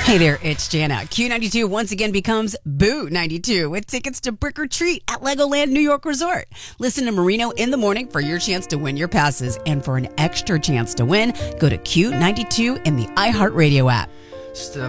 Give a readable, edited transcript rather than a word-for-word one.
Hey there, it's Jana. Q92 once again becomes Boo 92 with tickets to Brick or Treat at Legoland New York Resort. Listen to Marino in the morning for your chance to win your passes. And for an extra chance to win, go to Q92 in the iHeartRadio app.